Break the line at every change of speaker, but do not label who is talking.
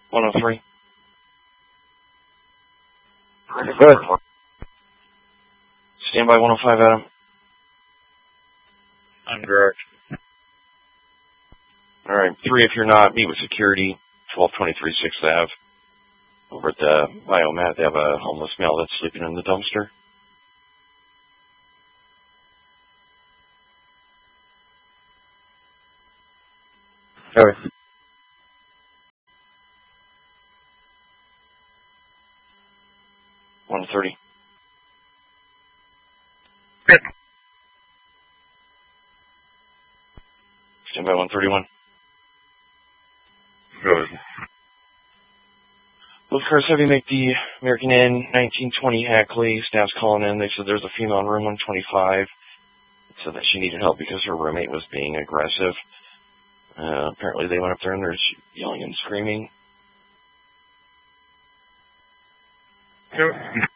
103.
Good.
Stand by 105, Adam.
I'm direct.
All right, 3 if you're not. Meet with security, 1223 6th Ave. Over at the Biomat, they have a homeless male that's sleeping in the dumpster.
Okay.
$130.
Good.
Stand by 131.
Good.
Those cars have you make the American Inn 1920 Hackley. Staff's calling in. They said there's a female in room 125. Said that she needed help because her roommate was being aggressive. Apparently they went up there and they're yelling and screaming.
Good.